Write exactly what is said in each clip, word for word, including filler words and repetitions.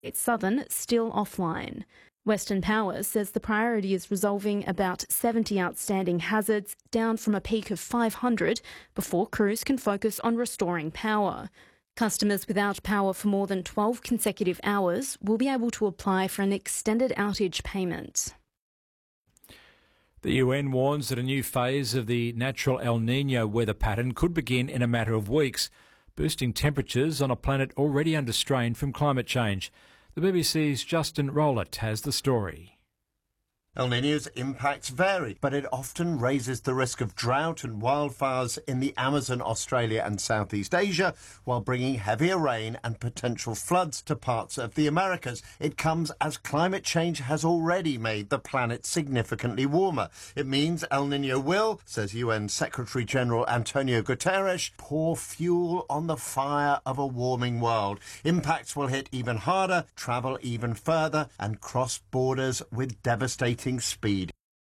It's Southern still offline. Western Power says the priority is resolving about seventy outstanding hazards, down from a peak of five hundred, before crews can focus on restoring power. Customers without power for more than twelve consecutive hours will be able to apply for an extended outage payment. The U N warns that a new phase of the natural El Niño weather pattern could begin in a matter of weeks, boosting temperatures on a planet already under strain from climate change. The B B C's Justin Rowlett has the story. El Niño's impacts vary, but it often raises the risk of drought and wildfires in the Amazon, Australia and Southeast Asia, while bringing heavier rain and potential floods to parts of the Americas. It comes as climate change has already made the planet significantly warmer. It means El Niño will, says U N Secretary-General Antonio Guterres, pour fuel on the fire of a warming world. Impacts will hit even harder, travel even further and cross borders with devastating speed.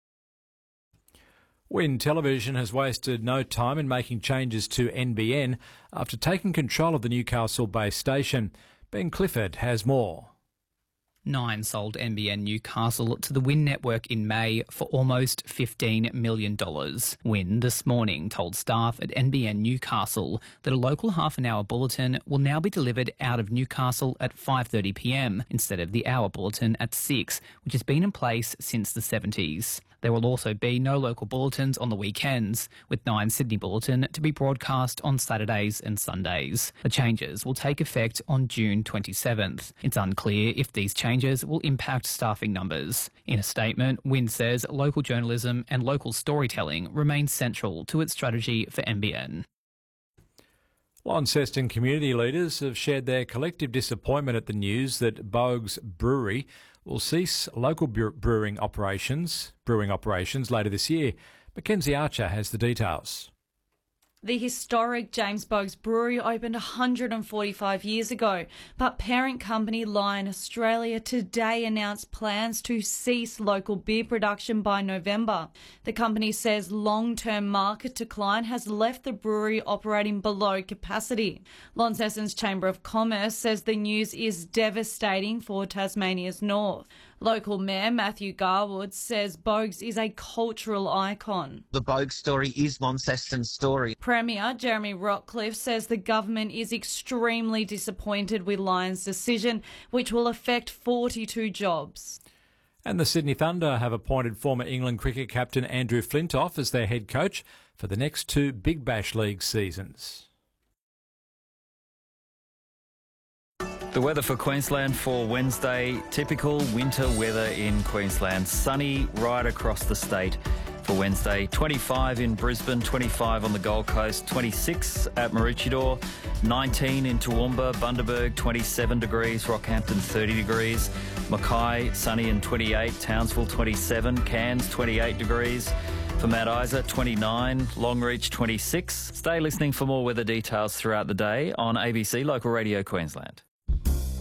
Win Television has wasted no time in making changes to N B N after taking control of the Newcastle-based station. Ben Clifford has more. Nine sold N B N Newcastle to the Win network in May for almost fifteen million dollars. Win this morning told staff at N B N Newcastle that a local half-an-hour bulletin will now be delivered out of Newcastle at five thirty p m instead of the hour bulletin at six, which has been in place since the seventies. There will also be no local bulletins on the weekends, with Nine Sydney Bulletin to be broadcast on Saturdays and Sundays. The changes will take effect on June twenty-seventh. It's unclear if these changes will impact staffing numbers. In a statement, Win says local journalism and local storytelling remain central to its strategy for N B N. Launceston community leaders have shared their collective disappointment at the news that Boag's Brewery will cease local brewing operations, brewing operations later this year. Mackenzie Archer has the details. The historic James Boag's Brewery opened one hundred forty-five years ago, but parent company Lion Australia today announced plans to cease local beer production by November. The company says long-term market decline has left the brewery operating below capacity. Launceston's Chamber of Commerce says the news is devastating for Tasmania's north. Local Mayor Matthew Garwood says Boag's is a cultural icon. The Boag story is Launceston's story. Premier Jeremy Rockcliffe says the government is extremely disappointed with Lion's decision, which will affect forty-two jobs. And the Sydney Thunder have appointed former England cricket captain Andrew Flintoff as their head coach for the next two Big Bash League seasons. The weather for Queensland for Wednesday, typical winter weather in Queensland. Sunny right across the state for Wednesday. twenty-five in Brisbane, twenty-five on the Gold Coast, twenty-six at Maroochydore, nineteen in Toowoomba, Bundaberg, twenty-seven degrees, Rockhampton, thirty degrees, Mackay, sunny and twenty-eight, Townsville, twenty-seven, Cairns, twenty-eight degrees. For Mount Isa, twenty-nine, Longreach, twenty-six. Stay listening for more weather details throughout the day on A B C Local Radio Queensland.